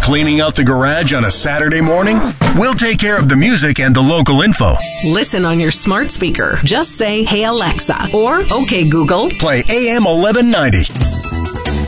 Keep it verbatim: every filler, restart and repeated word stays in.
Cleaning out the garage on a Saturday morning? We'll take care of the music and the local info. Listen on your smart speaker. Just say, "Hey Alexa," or "Okay Google." Play A M eleven ninety.